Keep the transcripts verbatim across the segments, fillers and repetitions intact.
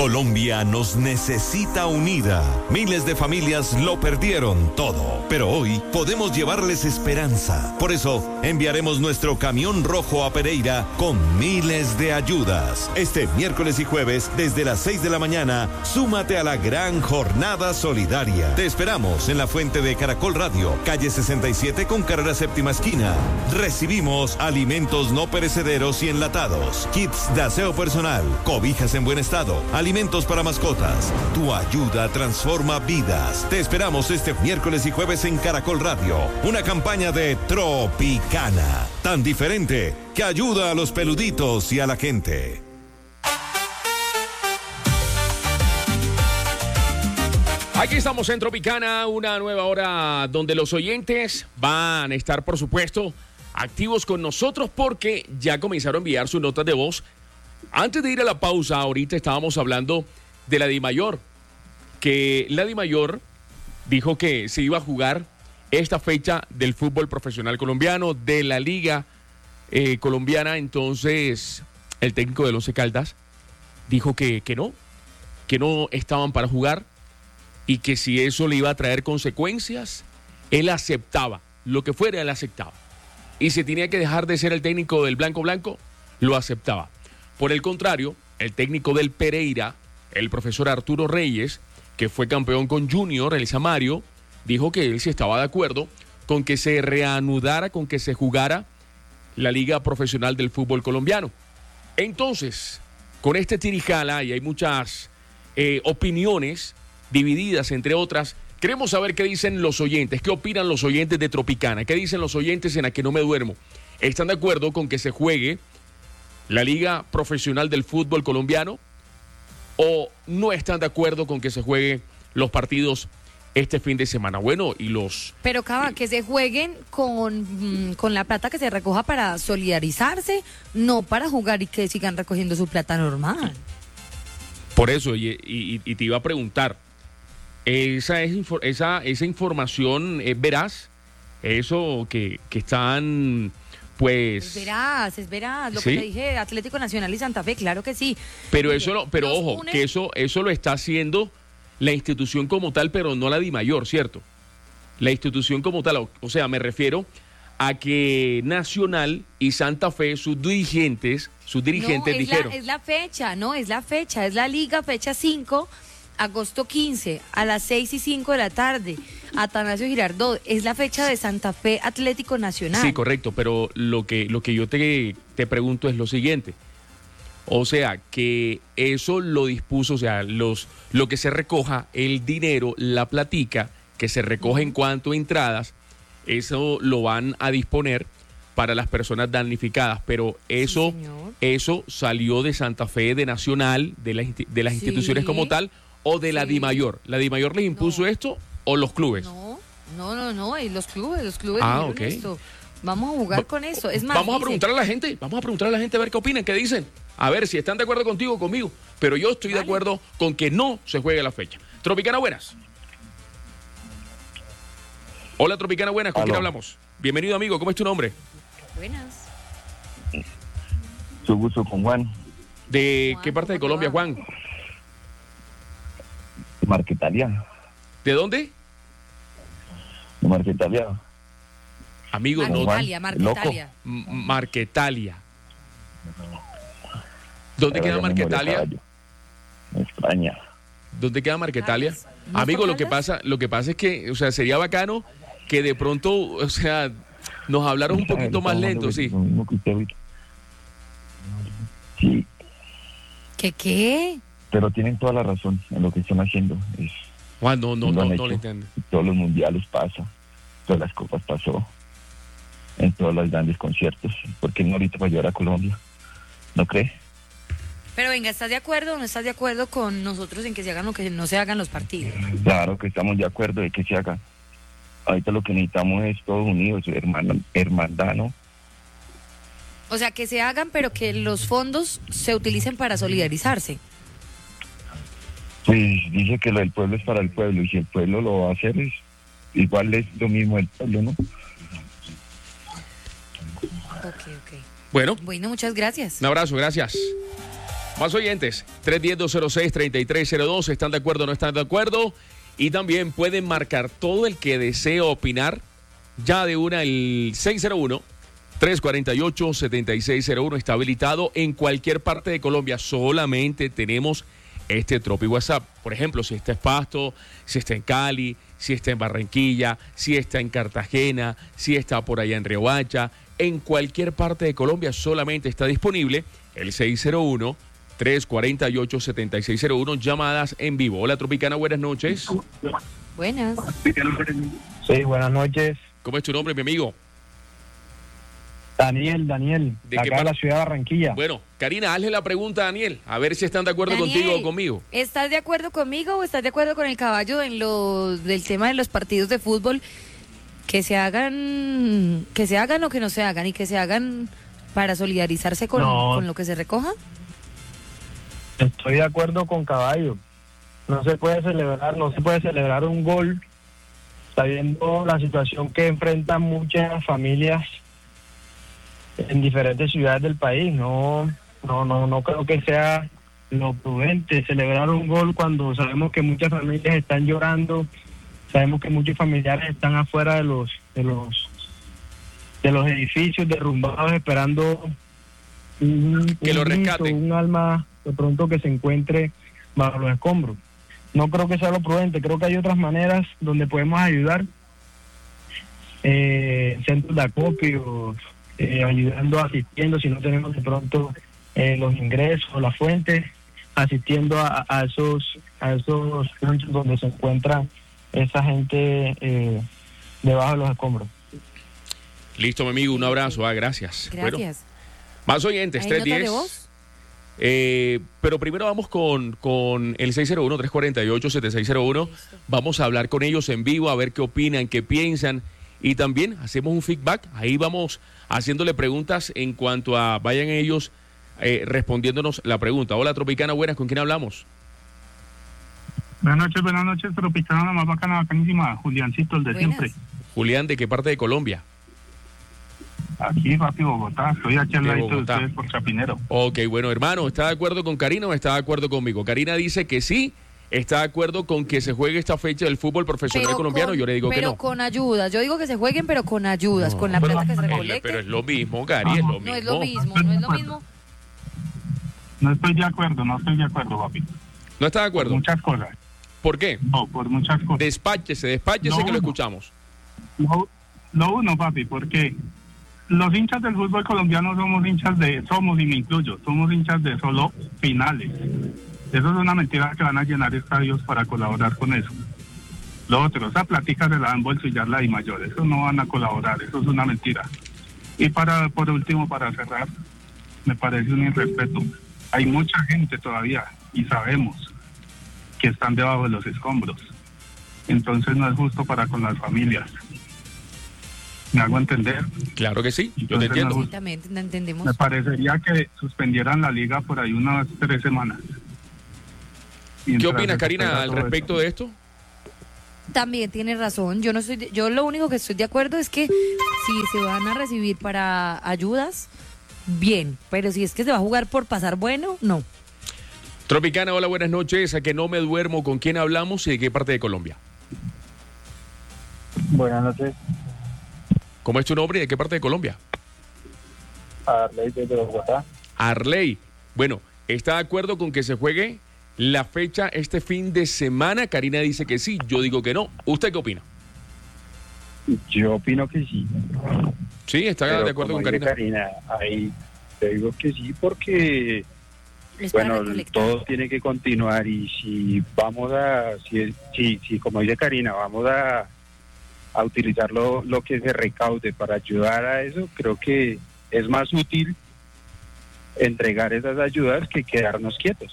Colombia nos necesita unida. Miles de familias lo perdieron todo, pero hoy podemos llevarles esperanza. Por eso enviaremos nuestro camión rojo a Pereira con miles de ayudas. Este miércoles y jueves desde las seis de la mañana, súmate a la gran jornada solidaria. Te esperamos en la fuente de Caracol Radio, calle sesenta y siete con carrera séptima esquina. Recibimos alimentos no perecederos y enlatados, kits de aseo personal, cobijas en buen estado, alimentos para mascotas. Tu ayuda transforma vidas. Te esperamos este miércoles y jueves en Caracol Radio. Una campaña de Tropicana, tan diferente que ayuda a los peluditos y a la gente. Aquí estamos en Tropicana, una nueva hora donde los oyentes van a estar, por supuesto, activos con nosotros porque ya comenzaron a enviar sus notas de voz. Antes de ir a la pausa, ahorita estábamos hablando de la DIMAYOR, que la DIMAYOR dijo que se iba a jugar esta fecha del fútbol profesional colombiano, de la Liga eh, Colombiana. Entonces, el técnico del Once Caldas dijo que, que no, que no estaban para jugar y que si eso le iba a traer consecuencias, él aceptaba, lo que fuera él aceptaba. Y si tenía que dejar de ser el técnico del Blanco Blanco, lo aceptaba. Por el contrario, el técnico del Pereira, el profesor Arturo Reyes, que fue campeón con Junior, el Samario, dijo que él sí estaba de acuerdo con que se reanudara, con que se jugara la Liga Profesional del Fútbol Colombiano. Entonces, con este tirijala, y hay muchas eh, opiniones divididas, entre otras, queremos saber qué dicen los oyentes, qué opinan los oyentes de Tropicana, qué dicen los oyentes en A Que No Me Duermo. ¿Están de acuerdo con que se juegue la Liga Profesional del Fútbol Colombiano o no están de acuerdo con que se jueguen los partidos este fin de semana? Bueno, y los... Pero, Cava, que se jueguen con, con la plata que se recoja para solidarizarse, no para jugar y que sigan recogiendo su plata normal. Por eso, y, y, y te iba a preguntar, ¿esa, es, esa, esa información es veraz? Eso que, que están... Pues... Es veraz, es veraz, lo ¿sí? que te dije, Atlético Nacional y Santa Fe, claro que sí. Pero Mire, eso lo, pero ojo, une... que eso, eso lo está haciendo la institución como tal, pero no la DIMAYOR, ¿cierto? La institución como tal, o, o sea, me refiero a que Nacional y Santa Fe, sus dirigentes, sus dirigentes no, es dijeron... La, es la fecha, no, es la fecha, es la liga, fecha cinco, agosto quince, a las seis y cinco de la tarde. Atanasio Girardot, es la fecha de Santa Fe Atlético Nacional. Sí, correcto, pero lo que, lo que yo te, te pregunto es lo siguiente. O sea, que eso lo dispuso, o sea, los, lo que se recoja, el dinero, la platica, que se recoge en cuanto a entradas, eso lo van a disponer para las personas damnificadas, pero eso, sí, eso salió de Santa Fe, de Nacional, de, la, de las instituciones sí. como tal, o de la sí. DIMAYOR. ¿La DIMAYOR les impuso no. esto o los clubes? No, no, no, no, y los clubes, los clubes Ah, dijeron ok. esto. Vamos a jugar Va, con eso. Es más, vamos a dice, preguntar a la gente, vamos a preguntar a la gente a ver qué opinan, qué dicen. A ver si están de acuerdo contigo o conmigo. Pero yo estoy vale. de acuerdo con que no se juegue la fecha. Tropicana, buenas. Hola, Tropicana, buenas. ¿Con Aló. quién hablamos? Bienvenido, amigo. ¿Cómo es tu nombre? Buenas. Su gusto con Juan. ¿De Juan, qué parte de Colombia, Juan? Marquetalia. ¿De dónde? De Marquetalia. Amigo, Marquetalia, no. Marquetalia. M- Marquetalia. ¿Dónde queda Marquetalia? España. ¿Dónde queda Marquetalia? ¿No Amigo, lo que Caldas? pasa, lo que pasa es que, o sea, sería bacano que de pronto, o sea, nos hablaron un poquito más lento, sí. Sí. ¿Qué qué? Pero tienen toda la razón en lo que están haciendo. Es, Juan, no, no, no, no, no no le entiendo. Todos los mundiales pasa, todas las copas pasó, en todos los grandes conciertos. ¿Por qué no ahorita para llevar a Colombia? ¿No cree? Pero venga, ¿estás de acuerdo o no estás de acuerdo con nosotros en que se hagan o que no se hagan los partidos? Claro que estamos de acuerdo de que se haga. Ahorita lo que necesitamos es todos unidos, hermano, hermandad, ¿no? O sea, que se hagan, pero que los fondos se utilicen para solidarizarse. Pues dice que lo del pueblo es para el pueblo, y si el pueblo lo va a hacer, es igual es lo mismo el pueblo, ¿no? Ok, ok. Bueno. Bueno, muchas gracias. Un abrazo, gracias. Más oyentes, tres uno cero, dos cero seis, tres tres cero dos, ¿están de acuerdo o no están de acuerdo? Y también pueden marcar todo el que desee opinar, ya de una el seis cero uno, tres cuatro ocho, siete seis cero uno, está habilitado en cualquier parte de Colombia, solamente tenemos este Tropi WhatsApp. Por ejemplo, si está en Pasto, si está en Cali, si está en Barranquilla, si está en Cartagena, si está por allá en Riohacha, en cualquier parte de Colombia solamente está disponible el seis cero uno, tres cuatro ocho, siete seis cero uno, llamadas en vivo. Hola Tropicana, buenas noches. Buenas. Sí, buenas noches. ¿Cómo es tu nombre, mi amigo? Daniel, Daniel, ¿De acá qué de par- la ciudad de Barranquilla. Bueno, Karina, hazle la pregunta a Daniel, a ver si están de acuerdo Daniel, contigo o conmigo. ¿Estás de acuerdo conmigo o estás de acuerdo con el caballo en los del tema de los partidos de fútbol? Que se hagan, que se hagan o que no se hagan, y que se hagan para solidarizarse con, No. con lo que se recoja. Estoy de acuerdo con Caballo. No se puede celebrar, no se puede celebrar un gol sabiendo la situación que enfrentan muchas familias en diferentes ciudades del país. No, no, no, no creo que sea lo prudente celebrar un gol cuando sabemos que muchas familias están llorando, sabemos que muchos familiares están afuera de los, de los, de los edificios derrumbados esperando un, Que lo un grito, rescaten. un alma de pronto que se encuentre bajo los escombros. No creo que sea lo prudente, creo que hay otras maneras donde podemos ayudar, eh, centros de acopio, eh, ayudando, asistiendo, si no tenemos de pronto eh, los ingresos, las fuentes, asistiendo a, a esos a esos puntos donde se encuentra esa gente eh, debajo de los escombros. Listo, mi amigo, un abrazo, ah, gracias. Bueno, Gracias. más oyentes, ¿Hay tres nota de diez. voz? Eh, pero primero vamos con, con el seis cero uno, tres cuatro ocho, siete seis cero uno. Vamos a hablar con ellos en vivo, a ver qué opinan, qué piensan. Y también hacemos un feedback. Ahí vamos haciéndole preguntas en cuanto a vayan ellos eh, respondiéndonos la pregunta. Hola, Tropicana, buenas, ¿con quién hablamos? Buenas noches, buenas noches, Tropicana, la más bacana, bacanísima, Juliancito, el de Buenas. siempre. Julián, ¿de qué parte de Colombia? Aquí, papi, Bogotá, estoy aquí al De ladito de Bogotá. ustedes por Chapinero. Ok, bueno, hermano, ¿está de acuerdo con Karina o está de acuerdo conmigo? Karina dice que sí, está de acuerdo con que se juegue esta fecha del fútbol profesional Pero colombiano. con- Yo le digo que pero no. con ayudas. Yo digo que se jueguen, pero con ayudas, con la plata que se Eh, recolecte. Pero es lo mismo, Cari, es lo mismo. No es lo mismo, no es lo mismo. No estoy de acuerdo, no estoy de acuerdo, papi. ¿No está de Por acuerdo? muchas cosas. ¿Por qué? No, por muchas cosas. Despáchese, despáchese No, que lo no. escuchamos. Lo, lo uno, papi, porque los hinchas del fútbol colombiano somos hinchas de, somos y me incluyo, somos hinchas de solo finales. Eso es una mentira que van a llenar estadios para colaborar con eso. Lo otro, esa plática se la dan bolsillar la y mayor, eso no van a colaborar, eso es una mentira. Y para, por último, para cerrar, me parece un irrespeto. Hay mucha gente todavía, y sabemos, que están debajo de los escombros. Entonces no es justo para con las familias. ¿Me hago entender? Claro que sí, yo te Entonces, entiendo. no- Exactamente, no entendemos. Me parecería que suspendieran la liga por ahí unas tres semanas. ¿Qué Mientras opinas, se Karina, recupera al todo respecto esto. de esto? También tiene razón. Yo no estoy, de- yo lo único que estoy de acuerdo es que si se van a recibir para ayudas, bien. Pero si es que se va a jugar por pasar bueno, no. Tropicana, hola, buenas noches. A que no me duermo, ¿con quién hablamos y de qué parte de Colombia? Buenas noches, ¿Cómo es tu nombre y de qué parte de Colombia? Arley desde Bogotá. Arley. Bueno, ¿está de acuerdo con que se juegue la fecha este fin de semana? Karina dice que sí, yo digo que no. ¿Usted qué opina? Yo opino que sí. Sí, está Pero de acuerdo como con dice Karina. Karina, ahí te digo que sí porque, Es para bueno, recolectar. todo tiene que continuar y si vamos a, si, si, si como dice Karina, vamos a, a utilizar lo, lo que se recaude para ayudar a eso, creo que es más útil entregar esas ayudas que quedarnos quietos.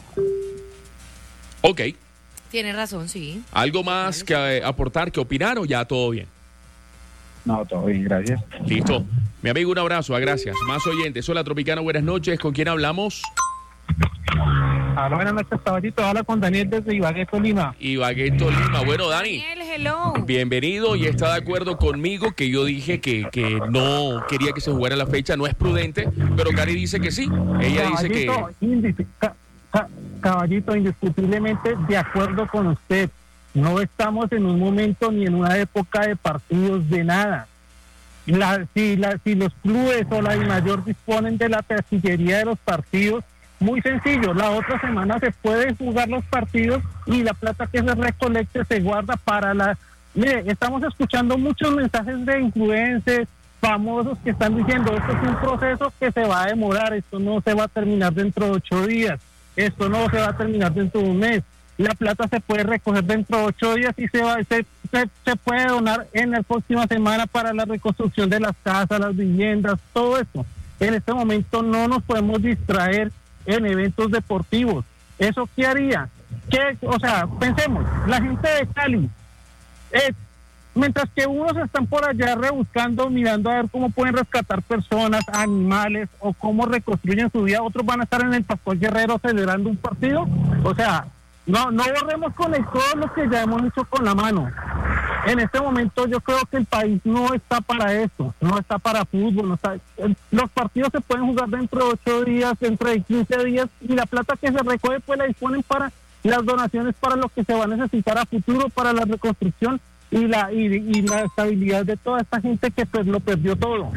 Ok. Tiene razón, sí. ¿Algo más que eh, aportar, que opinar o ya todo bien? No, todo bien, gracias. Listo. Mi amigo, un abrazo, ah, gracias. Más oyentes. Hola, Tropicana, buenas noches. ¿Con quién hablamos? Hola, buenas noches, caballito. Habla con Daniel desde Ibagué, Tolima. Ibagué, Tolima. Bueno, Dani. Daniel, hello. Bienvenido y está de acuerdo conmigo que yo dije que, que no quería que se jugara la fecha, no es prudente, pero Cari dice que sí. Ella dice que... Indis- ca- ca- caballito, indiscutiblemente de acuerdo con usted. No estamos en un momento ni en una época de partidos de nada. La, si, la, si los clubes o la mayor disponen de la taquillería de los partidos, muy sencillo, la otra semana se pueden jugar los partidos y la plata que se recolecte se guarda para la... Mire, estamos escuchando muchos mensajes de influencers famosos que están diciendo esto es un proceso que se va a demorar, esto no se va a terminar dentro de ocho días, esto no se va a terminar dentro de un mes. La plata se puede recoger dentro de ocho días y se, va, se, se, se puede donar en la próxima semana para la reconstrucción de las casas, las viviendas, todo eso. En este momento no nos podemos distraer en eventos deportivos. ¿Eso qué haría? ¿Qué, o sea, pensemos, la gente de Cali, eh, mientras que unos están por allá rebuscando, mirando a ver cómo pueden rescatar personas, animales, o cómo reconstruyen su vida, otros van a estar en el Pascual Guerrero celebrando un partido. O sea, no no borremos con el todo lo que ya hemos hecho con la mano. En este momento yo creo que el país no está para eso, no está para fútbol, no está, los partidos se pueden jugar dentro de ocho días, dentro de quince días, y la plata que se recoge pues la disponen para las donaciones, para lo que se va a necesitar a futuro, para la reconstrucción y la y, y la estabilidad de toda esta gente que pues lo perdió todo.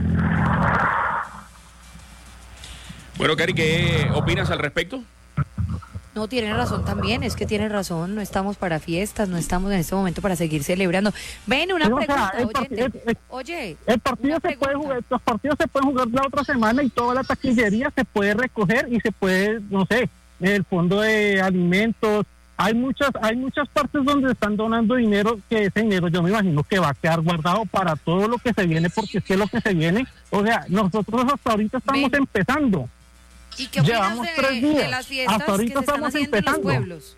Bueno, Cari, ¿qué opinas al respecto? No, tiene razón también, es que tiene razón, no estamos para fiestas, no estamos en este momento para seguir celebrando. Ven, una O sea, pregunta, el oyente. partido- el- Oye, El partido una se puede pregunta. jugar, los partidos se pueden jugar la otra semana y toda la taquillería se puede recoger y se puede, no sé, el fondo de alimentos. Hay muchas, hay muchas partes donde están donando dinero, que ese dinero yo me imagino que va a quedar guardado para todo lo que se viene, porque es que lo que se viene, o sea, nosotros hasta ahorita estamos Ven. empezando. ¿Y qué opinas Llevamos de, tres días. de las fiestas Hasta ahorita que se están estamos haciendo en los empezando. pueblos?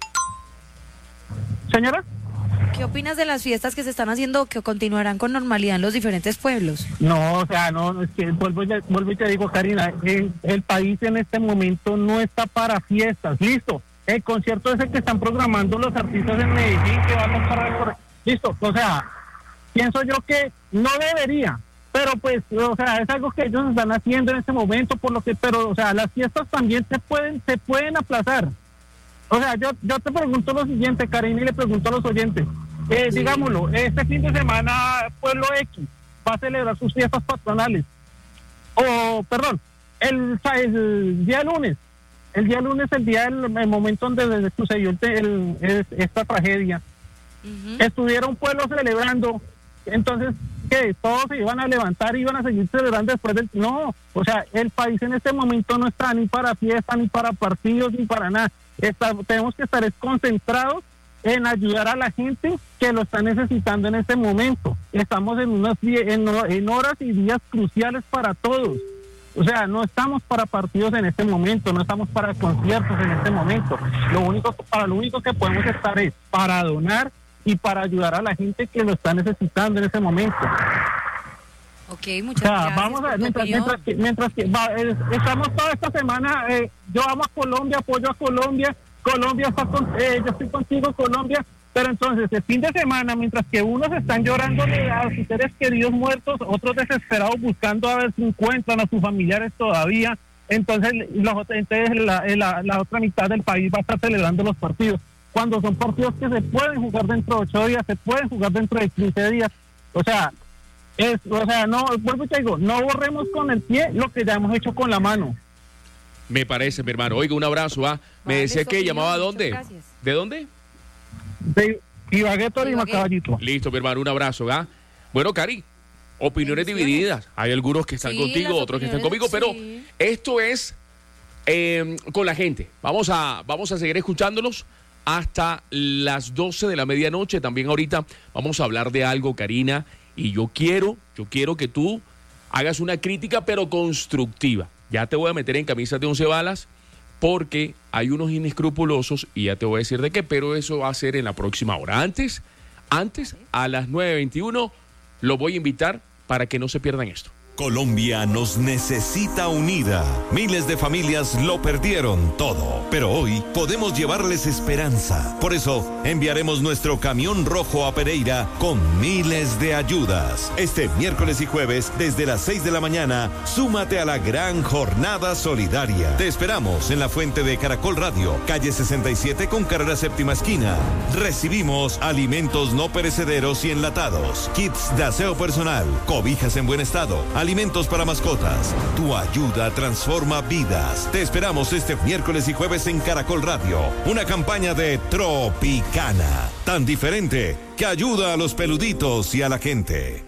Señora, ¿Qué opinas de las fiestas que se están haciendo que continuarán con normalidad en los diferentes pueblos? no, o sea, no, es que vuelvo, y- vuelvo y te digo, Karina, el, el país en este momento no está para fiestas, listo. El concierto ese que están programando los artistas en Medellín, que van a estar, listo, o sea, pienso yo que no debería, pero pues, o sea, es algo que ellos están haciendo en este momento, por lo que, pero, o sea, las fiestas también se pueden, se pueden aplazar. O sea, yo, yo te pregunto lo siguiente, Karina, y le pregunto a los oyentes, eh, digámoslo, este fin de semana Pueblo X va a celebrar sus fiestas patronales, o, perdón, el, el día lunes, el día lunes, el día del el momento donde sucedió el, el, el- esta tragedia, Ujú. estuviera un pueblo celebrando, entonces, ¿qué? Todos se iban a levantar y iban a seguir celebrando después del... No, o sea, el país en este momento no está ni para fiesta, ni para partidos, ni para nada. Está, tenemos que estar concentrados en ayudar a la gente que lo está necesitando en este momento. Estamos en, unas, die- en, en horas y días cruciales para todos. O sea, no estamos para partidos en este momento, no estamos para conciertos en este momento. Lo único, para lo único que podemos estar es para donar y para ayudar a la gente que lo está necesitando en ese momento. Ok, O muchas sea, gracias vamos a por ver, tu mientras, opinión. mientras que, mientras que va, eh, estamos toda esta semana, eh, yo amo a Colombia, apoyo a Colombia, Colombia está con, eh, yo estoy contigo, Colombia, pero entonces el fin de semana, mientras que unos están llorándole a sus seres queridos muertos, otros desesperados buscando a ver si encuentran a sus familiares todavía, entonces, los, entonces la, la, la otra mitad del país va a estar celebrando los partidos, cuando son partidos que se pueden jugar dentro de ocho días, se pueden jugar dentro de quince días, o sea, es, o sea, no, vuelvo y te digo, no borremos con el pie lo que ya hemos hecho con la mano. Me parece, mi hermano. Oiga, un abrazo, ¿ah? Me Vale, decía su que opinión, llamaba a muchas dónde. gracias. ¿De dónde? De Ibagué, Tolima, Ibagué. caballito. Listo, mi hermano, un abrazo, ¿ah? Bueno, Cari, opiniones Bendiciones. divididas. Hay algunos que están Sí, contigo, las otros que están opiniones, conmigo, pero sí. esto es eh, con la gente. Vamos a, vamos a seguir escuchándolos hasta las doce de la medianoche. También ahorita vamos a hablar de algo, Karina, y yo quiero, yo quiero que tú hagas una crítica, pero constructiva. Ya te voy a meter en camisas de once balas, porque hay unos inescrupulosos, y ya te voy a decir de qué, pero eso va a ser en la próxima hora. Antes, antes, a las nueve veintiuno, lo voy a invitar para que no se pierdan esto. Colombia nos necesita unida. Miles de familias lo perdieron todo, pero hoy podemos llevarles esperanza. Por eso enviaremos nuestro camión rojo a Pereira con miles de ayudas. Este miércoles y jueves desde las seis de la mañana, súmate a la gran jornada solidaria. Te esperamos en la fuente de Caracol Radio, calle sesenta y siete con carrera séptima esquina. Recibimos alimentos no perecederos y enlatados, kits de aseo personal, cobijas en buen estado, alimentos para mascotas. Tu ayuda transforma vidas. Te esperamos este miércoles y jueves en Caracol Radio. Una campaña de Tropicana. Tan diferente que ayuda a los peluditos y a la gente.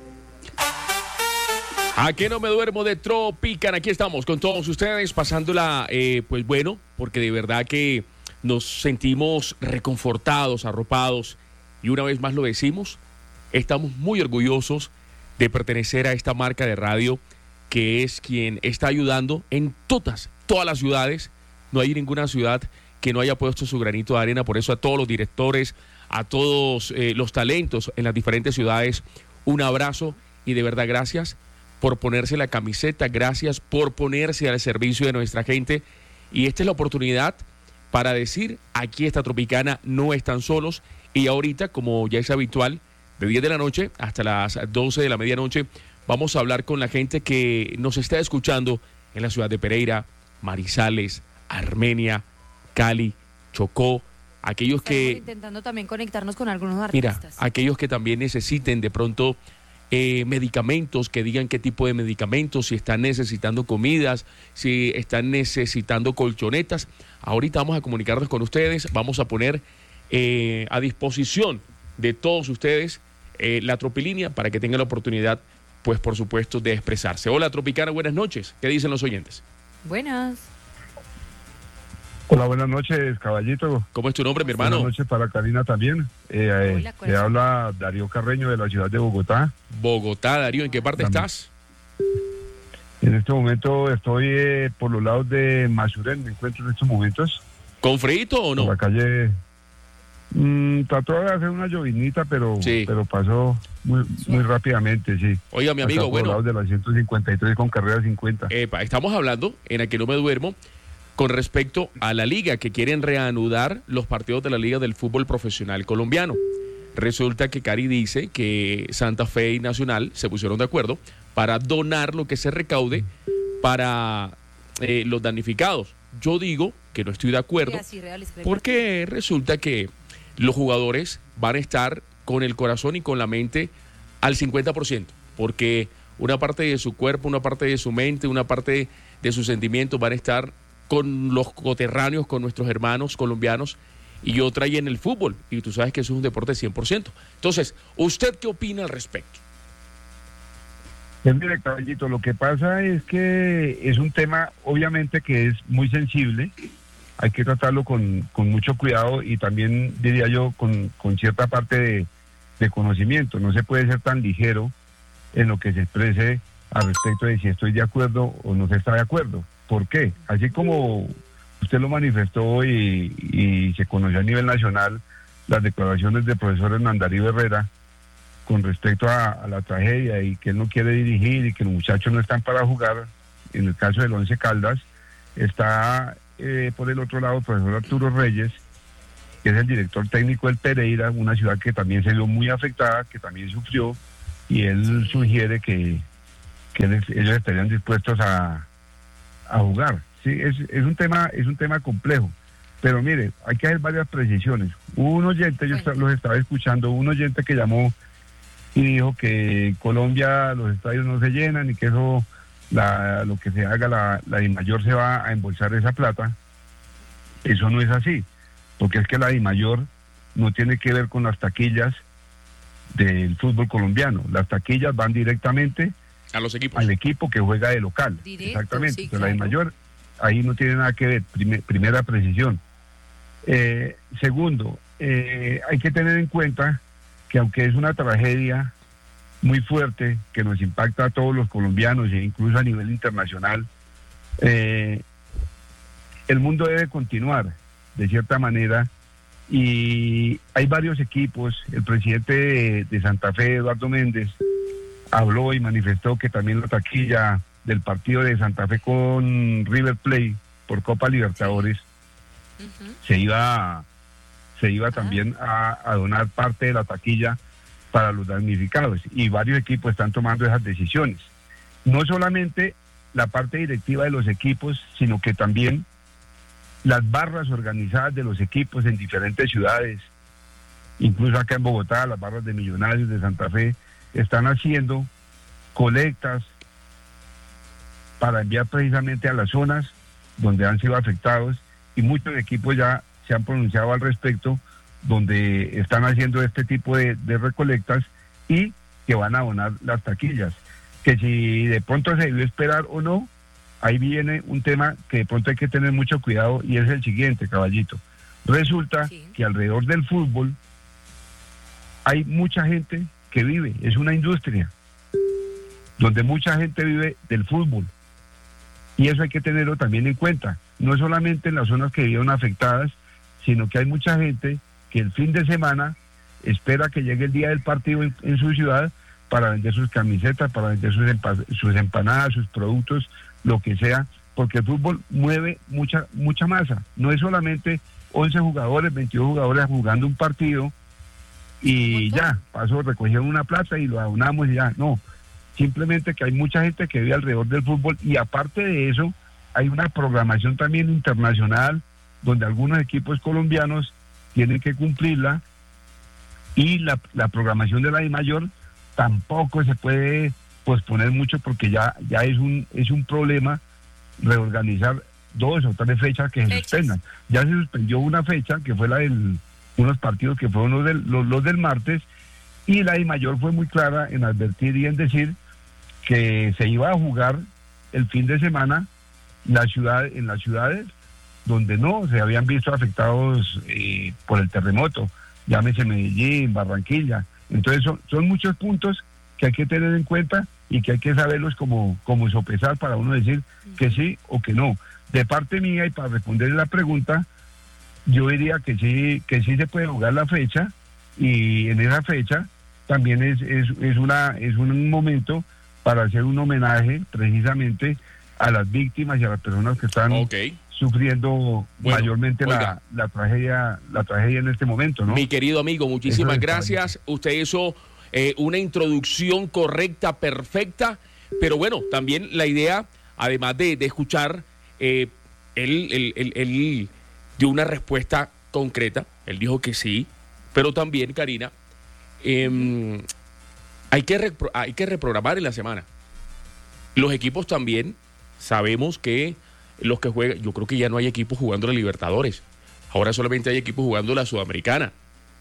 ¿A qué no me duermo de Tropicana? Aquí estamos con todos ustedes, pasándola, eh, pues bueno, porque de verdad que nos sentimos reconfortados, arropados. Y una vez más lo decimos, estamos muy orgullosos de pertenecer a esta marca de radio que es quien está ayudando en todas, todas las ciudades. No hay ninguna ciudad que no haya puesto su granito de arena. Por eso a todos los directores, a todos eh, los talentos en las diferentes ciudades, un abrazo y de verdad gracias por ponerse la camiseta, gracias por ponerse al servicio de nuestra gente. Y esta es la oportunidad para decir, aquí está Tropicana, no están solos. Y ahorita, como ya es habitual, de diez de la noche hasta las doce de la medianoche, vamos a hablar con la gente que nos está escuchando en la ciudad de Pereira, Manizales, Armenia, Cali, Chocó, aquellos Estamos que... intentando también conectarnos con algunos Mira, artistas. aquellos que también necesiten de pronto eh, medicamentos, que digan qué tipo de medicamentos, si están necesitando comidas, si están necesitando colchonetas. Ahorita vamos a comunicarnos con ustedes, vamos a poner eh, a disposición de todos ustedes eh, la Tropilínea para que tengan la oportunidad, pues por supuesto, de expresarse. Hola Tropicana, buenas noches. ¿Qué dicen los oyentes? Buenas. Hola, buenas noches, caballito. ¿Cómo es tu nombre, mi hermano? Buenas noches para Karina también. Eh, Hola, eh, ¿cuál le es? habla Darío Carreño de la ciudad de Bogotá. Bogotá, Darío, ¿en qué parte Dame. estás? En este momento estoy eh, por los lados de Masuren, me encuentro en estos momentos. ¿Con frío o Por no? la calle. Mm, trató de hacer una llovinita, pero, Sí. pero pasó muy, muy rápidamente, sí. Oiga, mi Acá amigo, por bueno, los lados de la ciento cincuenta y tres con carrera cincuenta. epa, estamos hablando en el que no me duermo con respecto a la liga, que quieren reanudar los partidos de la liga del fútbol profesional colombiano. Resulta que Cari dice que Santa Fe y Nacional se pusieron de acuerdo para donar lo que se recaude para eh, los damnificados. Yo digo que no estoy de acuerdo Sí, así, reales, creo. porque resulta que los jugadores van a estar con el corazón y con la mente al cincuenta por ciento, porque una parte de su cuerpo, una parte de su mente, una parte de sus sentimientos van a estar con los coterráneos, con nuestros hermanos colombianos, y otra ahí en el fútbol, y tú sabes que eso es un deporte cien por ciento. Entonces, ¿usted qué opina al respecto? Pues mire, caballito, lo que pasa es que es un tema, obviamente, que es muy sensible. Hay que tratarlo con, con mucho cuidado y también, diría yo, con, con cierta parte de, de conocimiento. No se puede ser tan ligero en lo que se exprese al respecto de si estoy de acuerdo o no se está de acuerdo. ¿Por qué? Así como usted lo manifestó y, y se conoció a nivel nacional las declaraciones del profesor Hernán Darío Herrera con respecto a, a la tragedia y que él no quiere dirigir y que los muchachos no están para jugar, en el caso del Once Caldas, está eh, por el otro lado el profesor Arturo Reyes, que es el director técnico del Pereira, una ciudad que también se vio muy afectada, que también sufrió, y él sugiere que, que ellos estarían dispuestos a, a jugar. Sí, es, es un tema, es un tema complejo. Pero mire, hay que hacer varias precisiones. Hubo un oyente, yo está- los estaba escuchando, un oyente que llamó y dijo que en Colombia los estadios no se llenan y que eso, la, lo que se haga, la, la DIMAYOR se va a embolsar esa plata. Eso no es así, porque es que la DIMAYOR no tiene que ver con las taquillas del fútbol colombiano. Las taquillas van directamente A los equipos. al equipo que juega de local. Directo, Exactamente. sí, Entonces, la claro. DIMAYOR ahí no tiene nada que ver. Prime- primera precisión. Eh, segundo, eh, hay que tener en cuenta que aunque es una tragedia muy fuerte que nos impacta a todos los colombianos e incluso a nivel internacional, eh, el mundo debe continuar de cierta manera y hay varios equipos. El presidente de, de Santa Fe, Eduardo Méndez, habló y manifestó que también la taquilla del partido de Santa Fe con River Plate por Copa Libertadores uh-huh. se iba, se iba uh-huh. también a, a donar parte de la taquilla para los damnificados, y varios equipos están tomando esas decisiones. No solamente la parte directiva de los equipos, sino que también las barras organizadas de los equipos en diferentes ciudades, incluso acá en Bogotá, las barras de Millonarios de Santa Fe, están haciendo colectas para enviar precisamente a las zonas donde han sido afectados, y muchos equipos ya se han pronunciado al respecto, donde están haciendo este tipo de, de recolectas y que van a donar las taquillas. Que si de pronto se debió esperar o no, ahí viene un tema que de pronto hay que tener mucho cuidado, y es el siguiente, caballito. Resulta sí. que alrededor del fútbol hay mucha gente que vive, es una industria donde mucha gente vive del fútbol, y eso hay que tenerlo también en cuenta, no solamente en las zonas que vieron afectadas, sino que hay mucha gente que el fin de semana espera que llegue el día del partido en, en su ciudad para vender sus camisetas, para vender sus, empa- sus empanadas, sus productos, lo que sea, porque el fútbol mueve mucha mucha masa, no es solamente once jugadores, veintidós jugadores jugando un partido y ya, pasó, recogieron una plata y lo abonamos y ya, no, simplemente que hay mucha gente que vive alrededor del fútbol, y aparte de eso, hay una programación también internacional, donde algunos equipos colombianos tienen que cumplirla, y la, la programación de la DIMAYOR tampoco se puede posponer mucho, porque ya, ya es un, es un problema reorganizar dos o tres fechas que se Fechas. suspendan. Ya se suspendió una fecha, que fue la del unos partidos que fueron los del, los, los del martes, y la DIMAYOR fue muy clara en advertir y en decir que se iba a jugar el fin de semana la ciudad, en las ciudades donde no se habían visto afectados eh, por el terremoto, llámese Medellín, Barranquilla. Entonces son, son muchos puntos que hay que tener en cuenta y que hay que saberlos como, como sopesar para uno decir que sí o que no. De parte mía, y para responder la pregunta, yo diría que sí, que sí se puede jugar la fecha, y en esa fecha también es, es, es, una, es un momento para hacer un homenaje precisamente a las víctimas y a las personas que están okay. sufriendo bueno, mayormente la, la tragedia la tragedia en este momento, ¿no? Mi querido amigo, muchísimas gracias. Usted hizo eh, una introducción correcta, perfecta, pero bueno, también la idea, además de, de escuchar, eh, él, él, él, él dio una respuesta concreta, él dijo que sí, pero también, Karina, eh, hay que repro- hay que reprogramar en la semana. Los equipos también, sabemos que los que juegan, yo creo que ya no hay equipos jugando la Libertadores, ahora solamente hay equipos jugando la Sudamericana.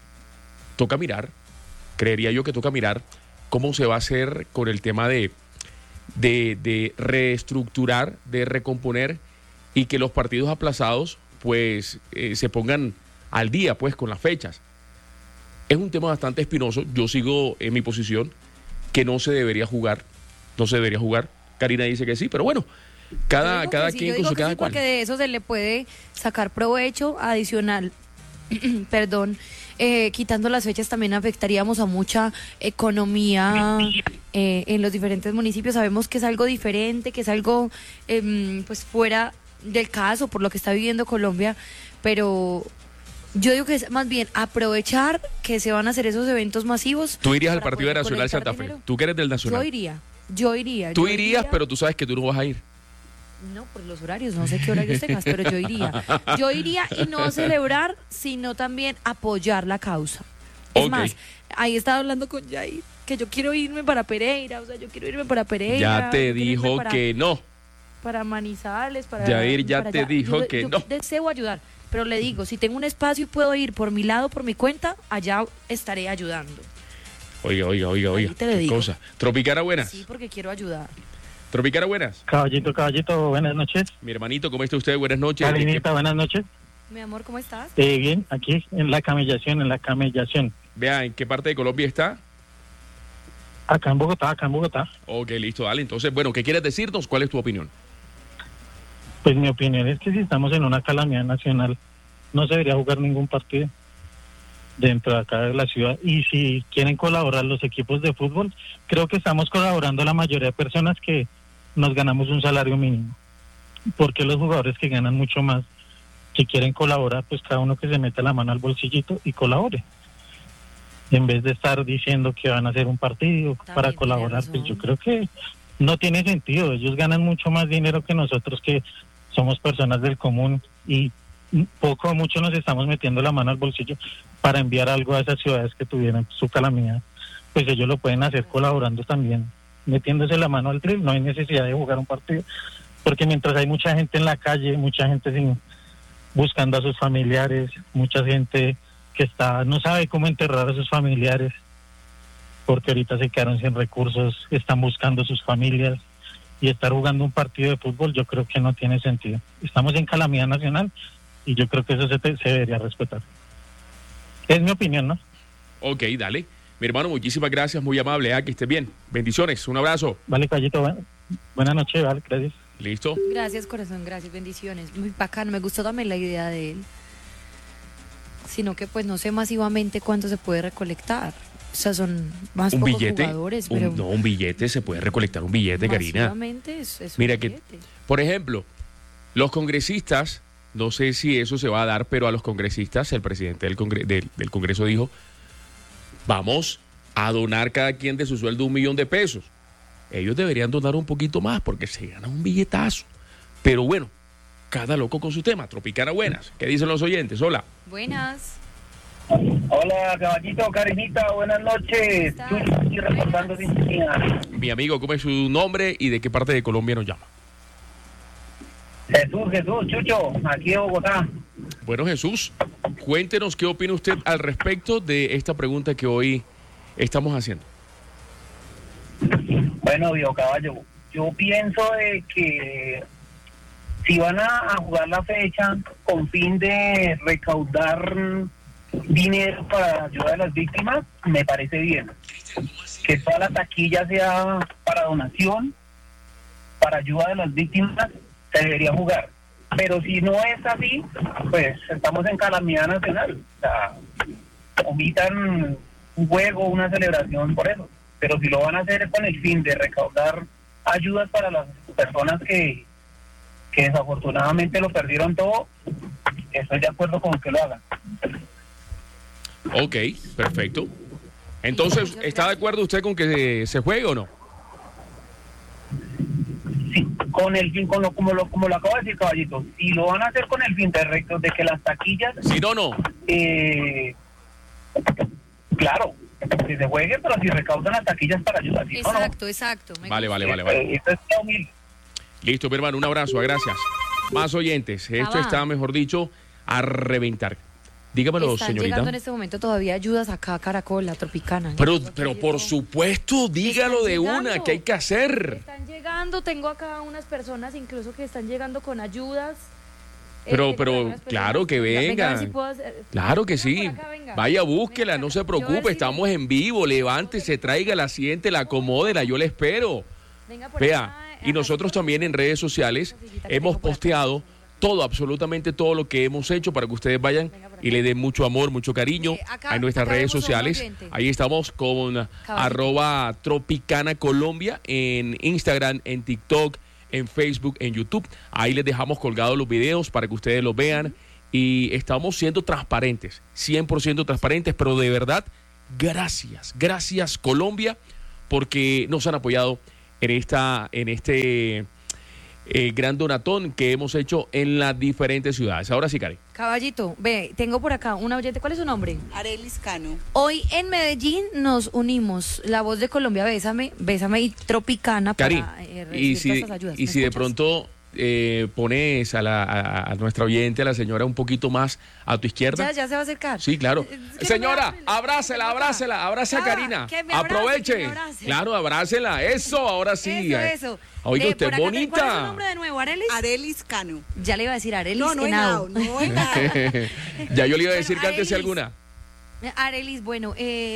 Toca mirar, creería yo que toca mirar cómo se va a hacer con el tema de, de, de reestructurar, de recomponer, y que los partidos aplazados pues eh, se pongan al día pues con las fechas. Es un tema bastante espinoso, yo sigo en mi posición que no se debería jugar, no se debería jugar. Karina dice que sí, pero bueno, cada, cada sí, quien con su cada sí, cual. Porque de eso se le puede sacar provecho adicional, perdón, eh, quitando las fechas también afectaríamos a mucha economía eh, en los diferentes municipios. Sabemos que es algo diferente, que es algo eh, pues fuera del caso por lo que está viviendo Colombia, pero yo digo que es más bien aprovechar que se van a hacer esos eventos masivos. Tú irías al partido de Nacional Santa Fe, tú que eres del Nacional. Yo iría, yo iría. Tú yo irías, iría. pero tú sabes que tú no vas a ir. No, por los horarios, no sé qué horarios tengas, pero yo iría. Yo iría, y no celebrar, sino también apoyar la causa. Es okay. más, ahí estaba hablando con Jair, que yo quiero irme para Pereira, o sea, yo quiero irme para Pereira. Ya te dijo para, que no. Para Manizales, para... Jair ya para te allá. dijo yo, que yo no. deseo ayudar, pero le digo, si tengo un espacio y puedo ir por mi lado, por mi cuenta, allá estaré ayudando. Oiga, oiga, oiga, oiga. Te le ¿Qué digo. cosa? Tropicana, buenas. Sí, porque quiero ayudar. Tropicana, buenas. Caballito, caballito, buenas noches. Mi hermanito, ¿cómo está usted? Buenas noches. Karinita, buenas noches. Mi amor, ¿cómo estás? Eh, bien, aquí en la camellación, en la camellación. Vea, ¿en qué parte de Colombia está? Acá en Bogotá, acá en Bogotá. Ok, listo, dale. Entonces, bueno, ¿qué quieres decirnos? ¿Cuál es tu opinión? Pues mi opinión es que si estamos en una calamidad nacional, no se debería jugar ningún partido. dentro de acá de la ciudad. Y si quieren colaborar los equipos de fútbol, creo que estamos colaborando la mayoría de personas que nos ganamos un salario mínimo. Porque los jugadores que ganan mucho más, si quieren colaborar, pues cada uno que se meta la mano al bolsillito y colabore. En vez de estar diciendo que van a hacer un partido También para tiene colaborar, razón. pues yo creo que no tiene sentido. Ellos ganan mucho más dinero que nosotros, que somos personas del común, y poco o mucho nos estamos metiendo la mano al bolsillo para enviar algo a esas ciudades que tuvieran su calamidad. Pues ellos lo pueden hacer colaborando también, metiéndose la mano al drill. No hay necesidad de jugar un partido, porque mientras hay mucha gente en la calle, mucha gente sin, buscando a sus familiares, mucha gente que está no sabe cómo enterrar a sus familiares, porque ahorita se quedaron sin recursos, están buscando sus familias, y estar jugando un partido de fútbol yo creo que no tiene sentido. Estamos en calamidad nacional y yo creo que eso se, te, se debería respetar. Es mi opinión, ¿no? Ok, dale. Mi hermano, muchísimas gracias, muy amable, ¿eh? Que estés bien. Bendiciones, un abrazo. Vale, Callito, bu- buenas noches, vale, gracias. Listo. Gracias, corazón, gracias, bendiciones. Muy bacano, me gustó también la idea de él. Sino que pues no sé masivamente cuánto se puede recolectar. O sea, son más Un pocos billete. jugadores, un- pero no, un billete, se puede recolectar un billete, Karina. masivamente es, es un Mira que, billete. por ejemplo, los congresistas, no sé si eso se va a dar, pero a los congresistas, el presidente del, congre- del, del Congreso dijo, vamos a donar cada quien de su sueldo un millón de pesos. Ellos deberían donar un poquito más porque se ganan un billetazo. Pero bueno, cada loco con su tema. Tropicana buenas. ¿Qué dicen los oyentes? Hola. Buenas. Hola, caballito, Karinita, buenas noches. ¿Cómo estás? Chucho, aquí reportando sintonía. Mi amigo, ¿cómo es su nombre y de qué parte de Colombia nos llama? Jesús, Jesús, Chucho, aquí de Bogotá. Bueno, Jesús, cuéntenos qué opina usted al respecto de esta pregunta que hoy estamos haciendo. Bueno, viejo caballo, yo pienso de que si van a, a jugar la fecha con fin de recaudar dinero para ayuda a las víctimas, me parece bien. Que toda la taquilla sea para donación, para ayuda de las víctimas, se debería jugar. Pero si no es así, pues estamos en calamidad nacional. O sea, omitan un juego, una celebración por eso. Pero si lo van a hacer con el fin de recaudar ayudas para las personas que, que desafortunadamente lo perdieron todo, estoy de acuerdo con que lo hagan. Ok, perfecto. Entonces, ¿está de acuerdo usted con que se juegue o no? Sí, con el fin, con lo, como, lo, como lo acabo de decir, caballito, si lo van a hacer con el fin de, recto, de que las taquillas... Si no, no. Eh, claro, que se juegue, pero si recaudan las taquillas para ayudar. Si no, no. Exacto, exacto. me Vale, gusta. vale, vale, vale. Eh, esto es humilde. Listo, mi hermano, un abrazo, gracias. Más oyentes, esto va. está, mejor dicho, a reventar. Dígamelo, Están señorita. llegando en este momento todavía ayudas acá a Caracol, la Tropicana. Pero, Yo pero quiero- por supuesto, dígalo de llegando. una, ¿qué hay que hacer? Están llegando, tengo acá unas personas incluso que están llegando con ayudas. Eh, Pero, tengo pero, algunas personas claro que Venga, a ver vengan. si puedo hacer- Claro que Venga sí. por acá, venga. Vaya, búsquela, Venga no acá. se Yo voy a preocupe, ver si- estamos en vivo, levántese, tráigala, siéntela, acomódela, yo le espero. Venga por Vea, acá, y ajá, nosotros sí, también en redes sociales esa sillita que hemos tengo por acá. posteado todo, absolutamente todo lo que hemos hecho para que ustedes vayan Venga por y acá. le den mucho amor, mucho cariño Eh, acá- a nuestras acá redes vemos a un sociales. oyente. Ahí estamos con arroba Tropicana Colombia en Instagram, en TikTok, en Facebook, en YouTube. Ahí les dejamos colgados los videos para que ustedes los vean. Y estamos siendo transparentes, cien por ciento transparentes, pero de verdad, gracias, gracias Colombia, porque nos han apoyado en esta, en este eh, gran donatón que hemos hecho en las diferentes ciudades. Ahora sí, Cari. Caballito, ve, tengo por acá una oyente. ¿Cuál es su nombre? Arelis Cano. Hoy en Medellín nos unimos. La voz de Colombia, Bésame, Bésame y Tropicana Cari, para eh, y recibir si, todas estas ayudas. y ¿Me si de escuchas? pronto eh, pones a, la, a, a nuestra oyente, a la señora, un poquito más a tu izquierda. Ya, ya se va a acercar. Sí, claro. Es que no me Señora, hable. abrácela, Venga acá. abrácela, abrace a Ya, Karina. que me abrace, Aproveche. que me abrace. Claro, abrácela. Eso, ahora sí. Eso, Eh, eso. Oiga, Eh, usted por es acá te- ¿Cuál es su bonita. nombre de nuevo, Arelis? Arelis Cano. Ya le iba a decir Arelis No, no Henao. Henao, no Henao. Ya yo le iba a decir Bueno, que antes Arelis. alguna. Arelis, bueno, eh,